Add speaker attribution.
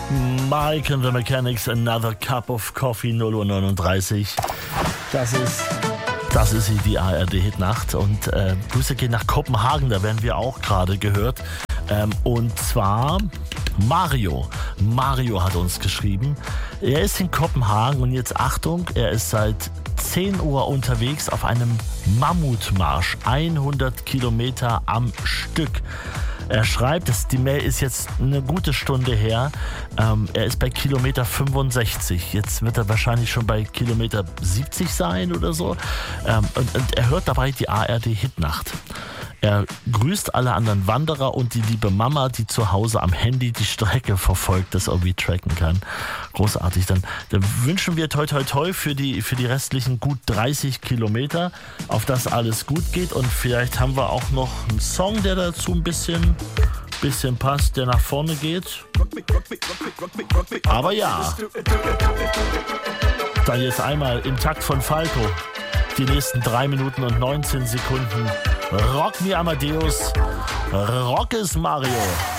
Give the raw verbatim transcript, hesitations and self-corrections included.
Speaker 1: Mike and the Mechanics, Another Cup of Coffee, null Uhr neununddreißig. Das ist, das ist die A R D-Hitnacht. Und äh, Grüße gehen nach Kopenhagen, da werden wir auch gerade gehört. Ähm, und zwar Mario. Mario hat uns geschrieben. Er ist in Kopenhagen und jetzt Achtung, er ist seit zehn Uhr unterwegs auf einem Mammutmarsch. hundert Kilometer am Stück. Er schreibt, dass die Mail ist jetzt eine gute Stunde her. Ähm, er ist bei Kilometer fünfundsechzig. Jetzt wird er wahrscheinlich schon bei Kilometer siebzig sein oder so. Ähm, und, und er hört dabei die A R D-Hitnacht. Er grüßt alle anderen Wanderer und die liebe Mama, die zu Hause am Handy die Strecke verfolgt, das irgendwie tracken kann. Großartig. Dann, dann wünschen wir toi toi toi für die, für die restlichen gut dreißig Kilometer, auf das alles gut geht. Und vielleicht haben wir auch noch einen Song, der dazu ein bisschen, bisschen passt, der nach vorne geht. Aber ja, dann jetzt einmal im Takt von Falco. Die nächsten drei Minuten und neunzehn Sekunden. Rock me Amadeus, Rock is Mario.